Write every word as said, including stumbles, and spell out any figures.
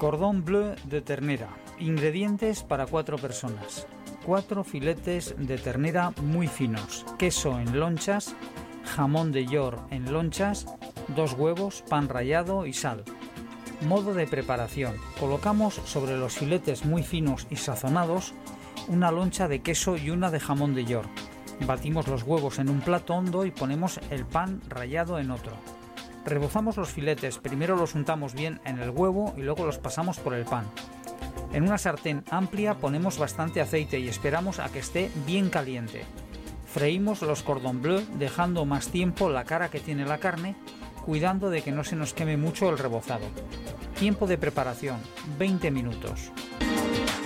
Cordon bleu de ternera. Ingredientes para cuatro personas. Cuatro filetes de ternera muy finos, queso en lonchas, jamón de york en lonchas, dos huevos, pan rallado y sal. Modo de preparación. Colocamos sobre los filetes muy finos y sazonados una loncha de queso y una de jamón de york. Batimos los huevos en un plato hondo y ponemos el pan rallado en otro. Rebozamos los filetes, primero los untamos bien en el huevo y luego los pasamos por el pan. En una sartén amplia ponemos bastante aceite y esperamos a que esté bien caliente. Freímos los cordon bleu dejando más tiempo la cara que tiene la carne, cuidando de que no se nos queme mucho el rebozado. Tiempo de preparación, veinte minutos.